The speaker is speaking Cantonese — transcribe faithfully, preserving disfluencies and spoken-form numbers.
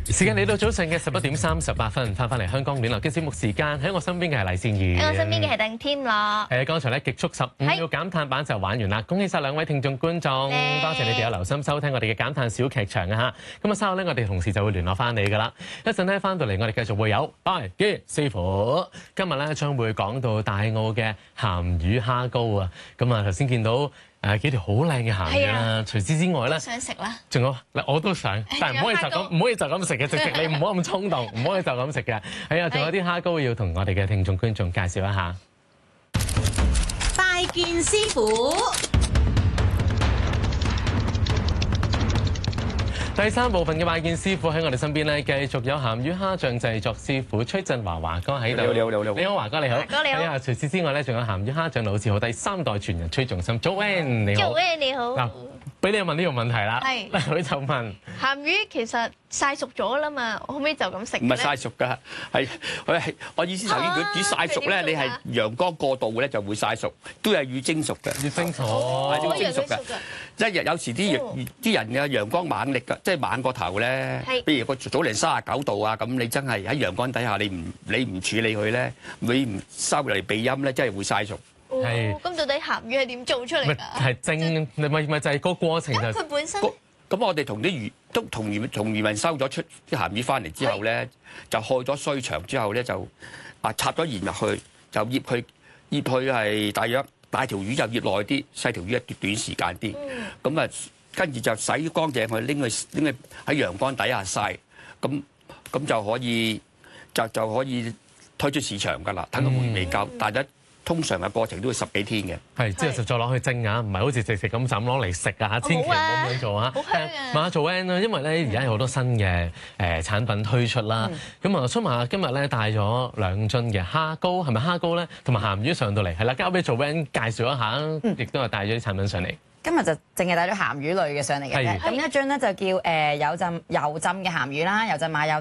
時間嚟到早上嘅十一點三十八分，翻返嚟香港暖流嘅節目時間，喺我身邊嘅係黎善儀， 喺我身邊嘅係鄧添樂。 誒，剛才咧極速十五秒減碳版就玩完啦，恭喜晒兩位聽眾觀眾，多謝你哋有留心收聽我哋嘅減碳小劇場啊嚇！咁啊稍後咧，我哋同事就會聯絡翻你噶啦。一陣咧翻到嚟，我哋繼續會有拜基師傅，今日咧將會講到大澳嘅鹹魚蝦膏啊！咁啊頭先見到。誒幾條好靚嘅鹹魚啦！除此之外咧， 想食啦， 仲有嗱我都想，但係唔可以就咁，唔可以就咁食嘅，直直你唔好咁衝動，唔可以就咁食嘅。係啊，仲有啲蝦膏要同我哋嘅聽眾觀眾介紹一下。 拜見師傅。 第三部分嘅拜見師傅喺我哋身邊咧，繼續有鹹魚蝦醬製作師傅崔振華華哥喺度。 你好，你好，你好， 你好，華哥你好。 華哥你好。 係啊，除此之外咧，仲有鹹魚蝦醬老字號第三代傳人崔仲森 Joanne 你好。 Joanne 你好。 嗱，俾你問呢個問題啦。 係。 佢就問鹹魚其實曬熟咗啦嘛，可唔可以就咁食？ 唔係曬熟㗎，係佢係我意思頭先佢煮曬熟咧，你係陽光過度咧就會曬熟，都係要蒸熟嘅。 要蒸熟， 係要蒸熟嘅。一日有時啲啲人嘅陽光猛力㗎，即係猛過頭咧。係。譬如個早年三十九度啊，咁你真係喺陽光底下，你唔你唔處理佢咧，你唔收嚟避陰咧，真係會曬熟。 係。咁到底鹹魚係點做出嚟㗎？ 係蒸，咪咪就係個過程就。 佢本身。 咁我哋同啲漁都同漁同漁民收咗出啲鹹魚翻嚟之後咧，就開咗衰場之後咧，就啊插咗鹽入去，就醃佢醃佢係大約大條魚就醃耐啲，細條魚一短時間啲。咁啊，跟住就洗乾淨佢，拎去拎去喺陽光底下曬，咁咁就可以就就可以推出市場㗎啦。等佢回味夠，但係通常嘅過程都會十幾天嘅。 係，之後就再攞去蒸啊，唔係好似直食咁就咁攞嚟食啊！千祈唔好咁樣做啊！ 好香啊！ 問下做 N 啦，因為咧而家有好多新嘅誒產品推出啦。咁啊，蘇麻今日咧帶咗兩樽嘅蝦膏，係咪蝦膏咧？同埋鹹魚上到嚟，係啦，交俾做 N 介紹一下，亦都係帶咗啲產品上嚟。 今日就淨係帶咗鹹魚類嘅上嚟嘅啫。咁一樽咧就叫誒有浸油浸嘅鹹魚啦，油浸馬友。